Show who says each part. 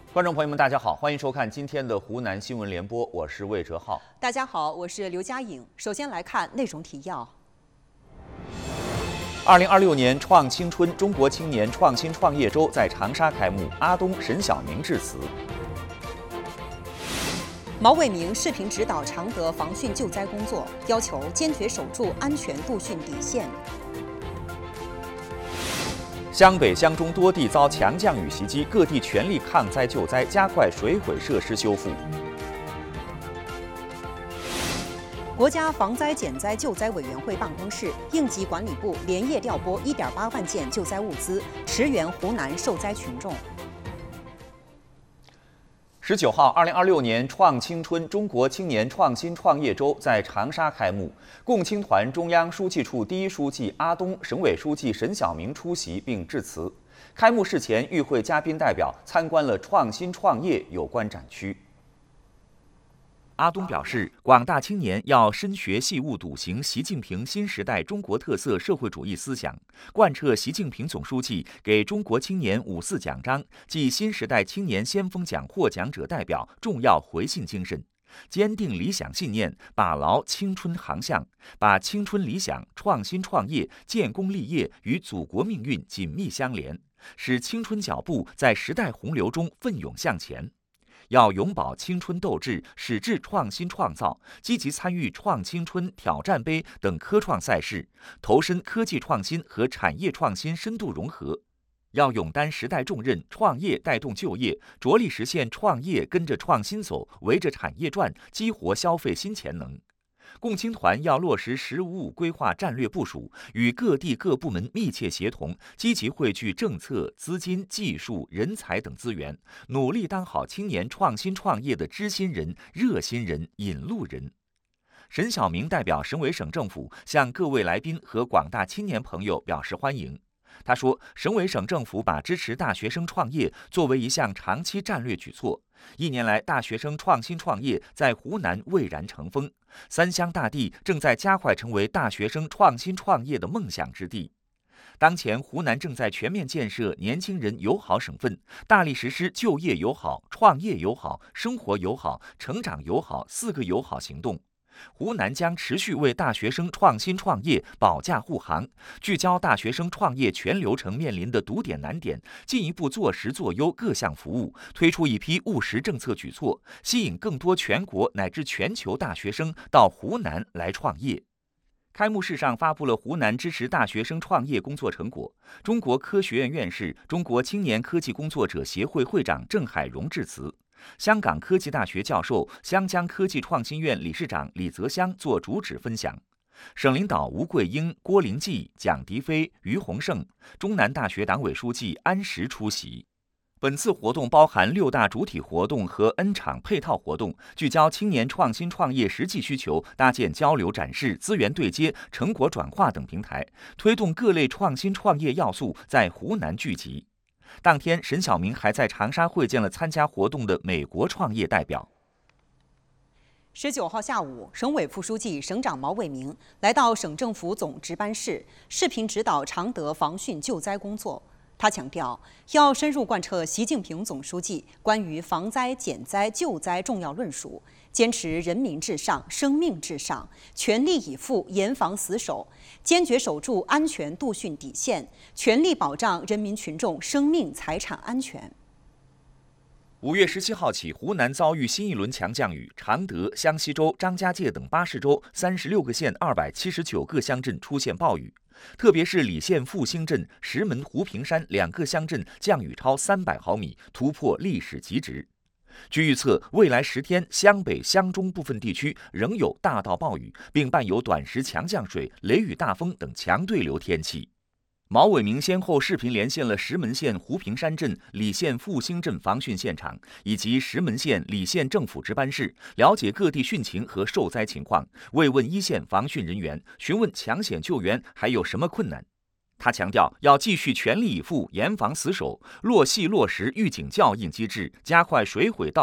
Speaker 1: 观众朋友们，大家好，欢迎收看今天的湖南新闻联播，我是魏哲浩。
Speaker 2: 大家好，我是刘佳颖。首先来看内容提要。
Speaker 1: 2026年创青春中国青年创新创业周在长沙开幕，阿东、沈晓明致辞。
Speaker 2: 毛伟明视频指导常德防汛救灾工作，要求坚决守住安全度汛底线。
Speaker 1: 湘北、湘中多地遭强降雨袭击，各地全力抗灾救灾，加快水毁设施修复。
Speaker 2: 国家防灾减灾救灾委员会办公室、应急管理部连夜调拨1.8万件救灾物资，驰援湖南受灾群众。
Speaker 1: 19号，2026年创青春中国青年创新创业周在长沙开幕。共青团中央书记处第一书记阿东、省委书记沈晓明出席并致辞。开幕式前，与会嘉宾代表参观了创新创业有关展区。阿东表示，广大青年要深学细悟笃行习近平新时代中国特色社会主义思想，贯彻习近平总书记给中国青年5·4奖章暨新时代青年先锋奖获奖者代表重要回信精神，坚定理想信念，把牢青春航向，把青春理想、创新创业、建功立业与祖国命运紧密相连，使青春脚步在时代洪流中奋勇向前。要永葆青春斗志，矢志创新创造，积极参与创青春、挑战杯等科创赛事，投身科技创新和产业创新深度融合。要勇担时代重任，创业带动就业，着力实现创业跟着创新走，围着产业转，激活消费新潜能。共青团要落实“十五五”规划战略部署，与各地各部门密切协同，积极汇聚政策、资金、技术、人才等资源，努力当好青年创新创业的知心人、热心人、引路人。沈晓明代表省委省政府向各位来宾和广大青年朋友表示欢迎。他说，省委省政府把支持大学生创业作为一项长期战略举措。1年来，大学生创新创业在湖南蔚然成风，三湘大地正在加快成为大学生创新创业的梦想之地。当前，湖南正在全面建设年轻人友好省份，大力实施就业友好、创业友好、生活友好、成长友好4个友好行动。湖南将持续为大学生创新创业保驾护航，聚焦大学生创业全流程面临的堵点难点，进一步做实做优各项服务，推出一批务实政策举措，吸引更多全国乃至全球大学生到湖南来创业。开幕式上发布了湖南支持大学生创业工作成果。中国科学院院士、中国青年科技工作者协会会长郑海荣致辞。香港科技大学教授、湘江科技创新院理事长李泽湘作主旨分享。省领导吴桂英、郭林记、蒋迪飞、于洪胜，中南大学党委书记安石出席。本次活动包含6大主体活动和 N 场配套活动，聚焦青年创新创业实际需求，搭建交流展示、资源对接、成果转化等平台，推动各类创新创业要素在湖南聚集。当天，沈晓明还在长沙会见了参加活动的美国创业代表。
Speaker 2: 19号下午，省委副书记、省长毛伟明来到省政府总值班室，视频指导常德防汛救灾工作。他强调，要深入贯彻习近平总书记关于防灾减灾救灾重要论述，坚持人民至上、生命至上，全力以赴严防死守，坚决守住安全度汛底线，全力保障人民群众生命财产安全。
Speaker 1: 5月17号起，湖南遭遇新一轮强降雨，常德、湘西州、张家界等80州36个县279个乡镇出现暴雨，特别是礼县复兴镇、石门湖平山2个乡镇降雨超300毫米，突破历史极值。据预测，未来10天，湘北、湘中部分地区仍有大到暴雨，并伴有短时强降水、雷雨大风等强对流天气。毛伟明先后视频连线了石门县湖平山镇、礼县复兴镇防汛现场，以及石门县、礼县政府值班室，了解各地汛情和受灾情况，慰问一线防汛人员，询问抢险救援还有什么困难。他强调，要继续全力以赴严防死守，落细落实预警校应机制，加快水毁道